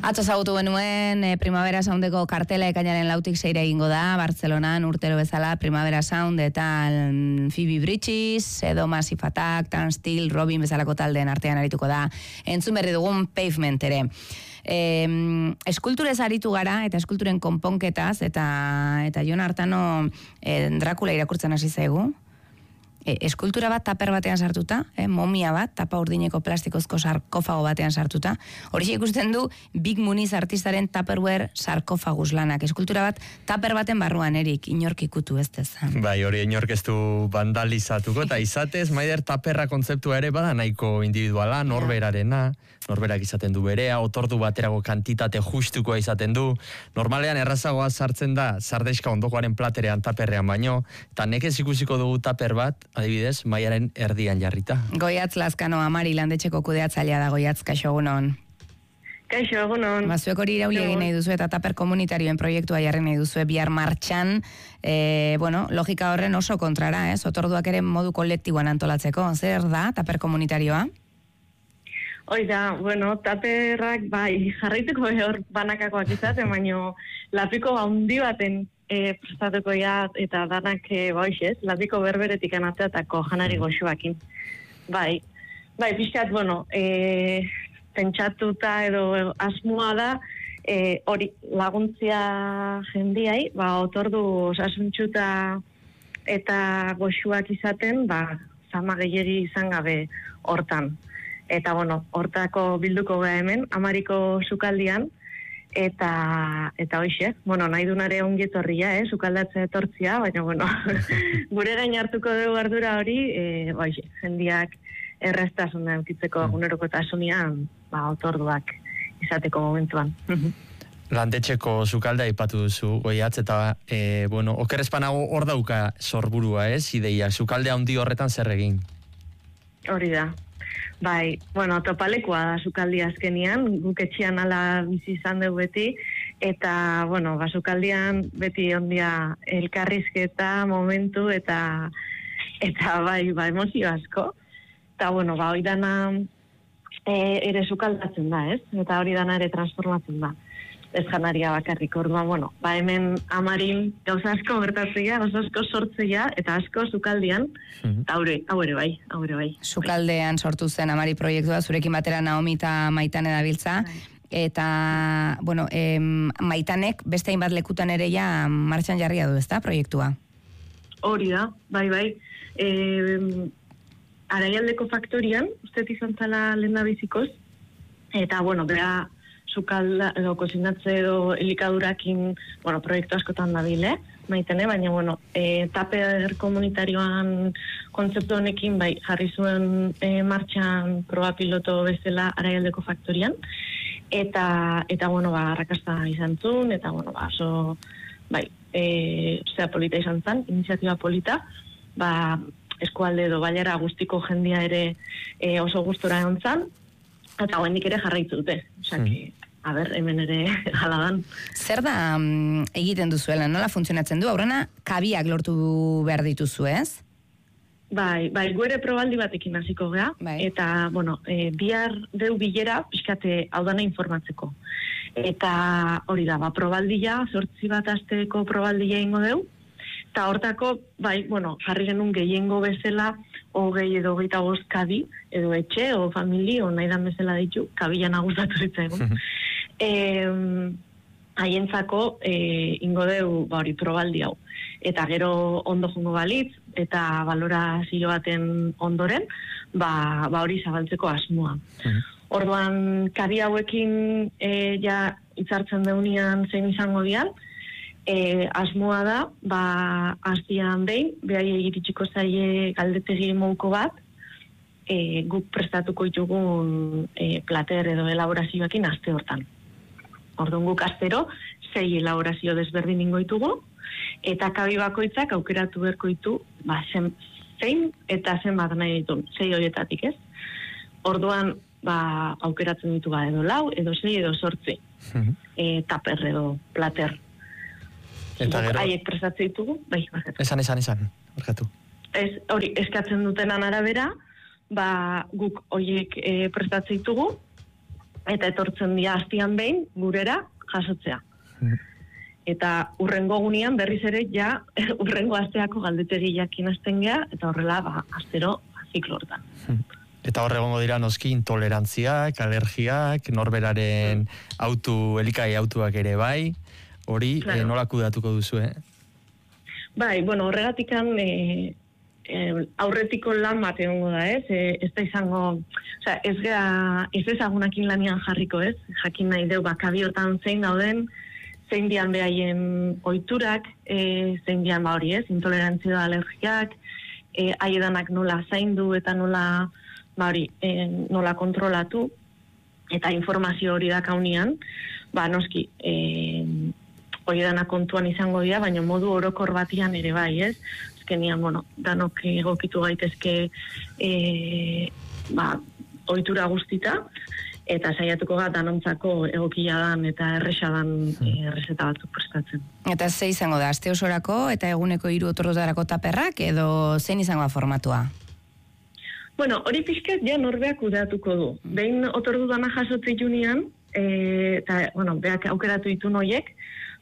Atzo zagutu genuen Primavera Soundeko kartela ekainaren 4tik 6 egingo da, Bartzelonan urtero bezala Primavera Sound eta Phoebe Bridgers, edo Massive Attack, Tan Steel, Robin bezalako taldeen artean arituko da. Entzun berri dugun Pavement ere. Eskulturez aritu gara eta eskulturen konponketaz eta Jon Artano Dracula irakurtzen hasi zaigu. Eskultura bat taper batean sartuta, momia bat, tapa urdineko plastikozko sarkofago batean sartuta. Horixe ikusten du Big Muniz artistaren Tupperware sarkofagus lanak. Eskultura bat taper baten barruan, Erik, inork ikutu ez dezan. Bai, hori inork ez du vandalizatuko, eta izatez, Maider, taperra kontzeptua ere bada nahiko individuala, norberarena, norberak izaten du berea, otordu baterago kantitate justukoa izaten du. Normalean errazagoa sartzen da, sardexka ondokoaren platerean taperrean baino, eta nekez ikusiko dugu taper bat, adibidez, Maiaren erdian jarrita. Goiatz Lazkano Amari landetxeko kudeatzailea da, Goiatz, kaixo egunon. Kaixo egunon. Zuek hori irauli egin nahi duzu eta taper komunitarioen proiektua jarri nahi duzu bihar martxan, logika horren oso kontrara, otorduak ere modu kolektiboan antolatzeko. Zer da taper komunitarioa? Hoi da, taperrak bai jarraituko hor banakakoak izaten, baino lapiko handi baten prestatuko eta danak baixez, lapiko berberetik anateatako janari goxuakin. Bai, pixkat, pentsatuta edo asmoa da, hori laguntzia jendiai, otordu osasuntxuta eta goxuak izaten, zama gehiegi izan gabe hortan. Eta, hortako bilduko gara hemen, Amariko sukaldian, eta hoxe, nahi dunare ongietorria, sukaldatzea etortzia, baina, gure gain hartuko dugu ardura hori, jendiak erraztasuna eukitzeko egunerokotasunean, otorduak izateko momentuan. Landetxeko sukaldea aipatu duzu, Goiatz, eta, okerrezpanago hor dauka sorburua, ideia, sukaldea handi horretan zer egin? Hori da. Bai, topalekoa da sukaldia azkenian, guk etxean ala bizi izan dugu beti, eta, sukaldian beti ondia elkarrizketa, momentu, eta emozio asko. Eta, hori dana ere sukaldatzen da, Eta hori dana ere transformatzen da. Ez janaria bakarrik, orduan, hemen Amarin gauza asko bertatzea, gauza asko sortzea, eta asko sukaldian, hau ere bai. Sukaldean sortu zen Amari proiektua, zurekin batera Naomi eta Maitan edabiltza, eta, Maitanek beste hainbat lekutan ere ja martxan jarria du, ezta, proiektua? Hori da, bai. Araialdeko faktorian, uste izan zala lehen da bizikoz, eta, bera, sukalda, edo kozinatze edo elikadurakin, proiektu askotan dabile, Maitene, baina, taper komunitarioan kontzeptu honekin, jarri zuen martxan proba piloto bezala Araialdeko faktorian, eta arrakasta izan zuen, eta, oso, zea polita izan zen, iniziatiba polita, eskualde edo bailara guztiko jendia ere oso gustora egon zen, eta hoendik ere jarraitzu dute, hemen ere jaladan. Zer da egiten duzuela, nola funtzionatzen du? Aurrena, kabiak lortu behar dituzu, ez? Bai, guere probaldi batekin hasiko gea, eta, bihar deu bilera, pixkate hau dana informatzeko. Eta hori da, probaldia, 8 bat asteko probaldia ingo deu, eta hortako, jarri genuen gehiengo bezala, 20 edo 25 kabi, edo etxe, o famili, o nahi dan bezala ditu, kabila nagustatu zitzaigun. Haientzako ingo deu probaldi hau. Eta gero ondo jungo balitz, eta balorazio baten ondoren, hori zabaltzeko asmoa. Orduan, kabi hauekin hitzartzen deunian zein izango dian, asmoa da, hastian behin, behai egititxiko zaie galdetegi mouko bat, guk prestatuko ditugun plater edo elaborazioekin aste hortan. Orduan guk astero, 6 elaborazio desberdin ingo ditugu, eta kabi bakoitzak aukeratu berko ditu, zein eta zen bat nahi ditu, 6 horietatik ez. Orduan, aukeratzen ditu edo 4, edo 6, edo 8, taper edo plater. Eta gero... Haiek prestatzen ditugu, barkatu. Esan, barkatu. Hori, eskatzen dutenan arabera, guk horiek prestatzen ditugu, eta etortzen dira astian behin gurera jasotzea. Eta urrengo gunean berriz ere ja urrengo asteako galdetegi jakin hasten gea, eta horrela astero ziklo hortan. Eta hor egongo dira noski intolerantziak, alergiak, norberaren elikai autuak ere bai, hori claro. Nola kudatuko duzu, Bai, bueno, horregatikan aurretiko lan bat egongo da, ez da izango, ez ezagunakin lanian jarriko, jakin nahi deu bakabiotan zein dauden, zein dian behaien oiturak, zein dian hori, intolerantzia da alergiak, haiedanak nola zaindu eta nola kontrolatu, eta informazio hori da kaunian, noski, horiedana kontuan izango dira, baina modu orokor batian ere bai, Azkenian, danok egokitu gaitezke ohitura guztita, eta saiatuko gara danontzako egokia dan eta erresa dan errezeta batzuk prestatzen. Eta ze izango da, aste osorako eta eguneko 3 otordutarako taperrak, edo zein izango da formatua? Bueno, hori pixket ja norbeak kudeatuko du. Behin otordu dana jasotze junean, eta, beak aukeratu ditu noiek,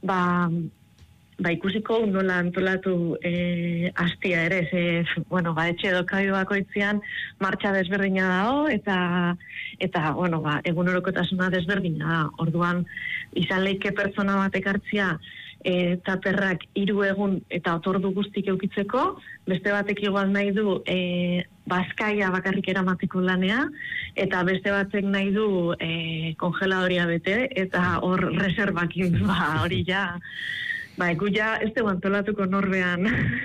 ikusiko nola antolatu astia ere, etxe edokabi bakoitzean martxa desberdina dago, eta egunerokotasuna desberdina da. Orduan, izan leike pertsona bat ekartzia taperrak 3 egun eta otordu guztik eukitzeko, beste batek igual nahi du bazkaia bakarrik eramateko lanea, eta beste batek nahi du kongeladoria bete, eta hor reservakin, hori ja... Gu ja ez dugu antolatuko norbean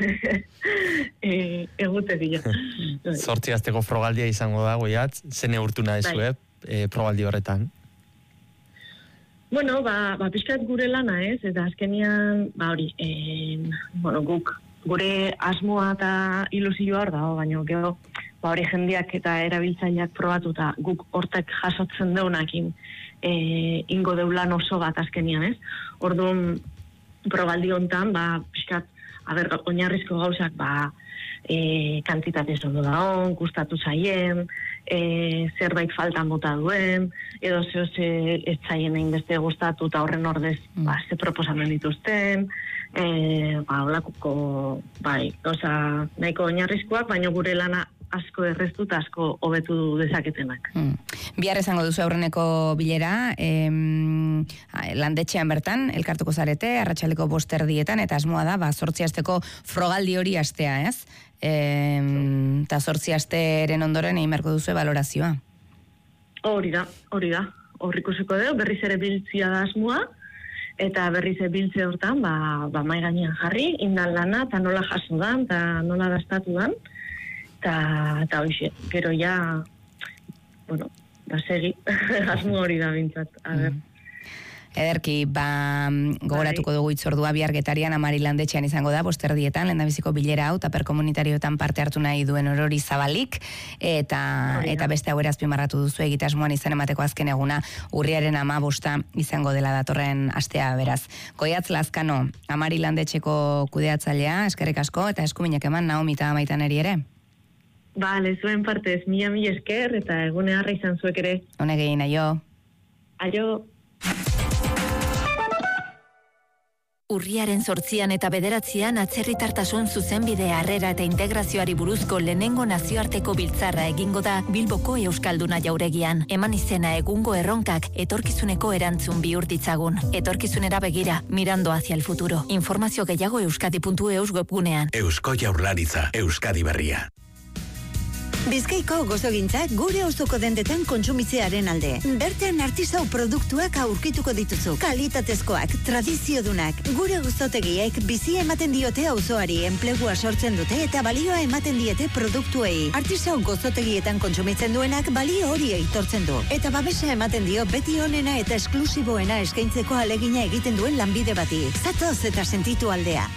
egute dira. 8 asteko frogaldia izango da, goiatz, zen eurtu nahi zu, probaldi horretan? Bueno, pixkat gure lana ez, eta azkenian, guk gure asmoa eta ilusioa hor dago, baina gero, hori jendeak eta erabiltzaileak probatuta guk hortek jasotzen deunakin ingo deulan oso bat azkenian ez. Orduan, probaldi hontan, pixkat, oinarrizko gauzak, kantitatez ondo daun, gustatu zaien, zerbait faltan bota duen, edo ze ez zaien egin beste gustatu eta horren ordez, ze proposamen dituzten, holakuko, gauza nahiko oinarrizkoak, baina gure lana asko erreztu eta asko hobetu dezaketenak. Bihar izango duzu aurreneko bilera, landetxean bertan, elkartuko zarete, arratsaldeko 5:00 eta asmoa da, 8 asteko frogaldi hori astea, ez? Eta 8 asteren ondoren egin beharko duzu balorazioa. Hori da. Hor ikusiko dugu, berriz ere biltzia da asmoa, eta berriz ere biltze hortan, mai gainean jarri, indan lana, eta nola jaso dan, eta nola dastatu dan, eta hoxe, gero ja, segi, asmo hori da bintzat, Ederki, gogoratuko dugu itzordua bihar Getarian, Amari landetxean izango da, 5:00 lehendabiziko bilera hau, taper komunitarioetan parte hartu nahi duen orori zabalik, eta beste hau azpimarratu duzu egitasmoan izan emateko azken eguna, urriaren 15 izango dela datorren astea beraz. Goiatz Lazkano, Amari landetxeko kudeatzailea, eskerrik asko, eta eskuminak eman Naomi eta Maitaneri ere. Zuen partez, mila esker, eta egune harra izan zuek ere. Honegin, aio. Aio. Urriaren 8 eta 9 atzerritartasun zuzenbide harrera eta integrazioari buruzko lehenengo nazioarteko biltzarra egingo da Bilboko Euskalduna jauregian. Eman izena egungo erronkak etorkizuneko erantzun bihur ditzagun. Etorkizunera begira, mirando hacia el futuro. Informazio gehiago euskadi.eus webgunean. Eusko Jaurlaritza, Euskadi Berria. Bizkaiko gozogintzak gure auzoko dendetan kontsumitzearen alde. Bertan artisau produktuak aurkituko dituzu. Kalitatezkoak, tradiziodunak. Gure gozotegiek bizi ematen diote auzoari, enplegua sortzen dute eta balioa ematen diete produktuei. Artisau gozotegietan kontsumitzen duenak balio hori aitortzen du. Eta babesa ematen dio beti onena eta esklusiboena eskaintzeko alegina egiten duen lanbide bati. Zatoz eta sentitu aldea.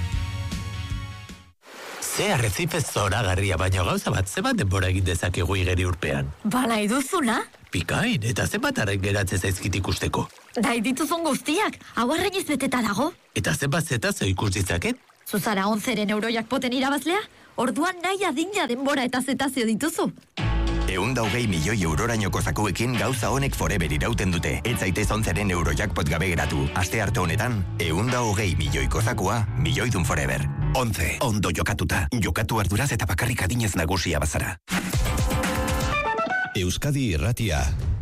Ze arrezifez zoragarria, baina gauza bat, zebat denbora egin dezakegu igeri urpean? Nahi duzuna? Pikain, eta zebat arren geratze zaizkit ikusteko? Nahi dituzun guztiak, hau arregiz beteta dago. Eta zebat zetazo ikus ditzaket? Zuzara 11 euroiak poten irabazlea? Orduan nahi adina denbora eta zetazio dituzu. 120 milioi eurorainoko zakuekin gauza honek forever irauten dute. Ez zaitez 11 Eurojackpot gabe geratu. Aste arte honetan, 120 milioiko zakua, milioidun forever. 11. Ondo jokatuta. Jokatu arduraz eta bakarrik adinez nagusia bazara. Euskadi Irratia.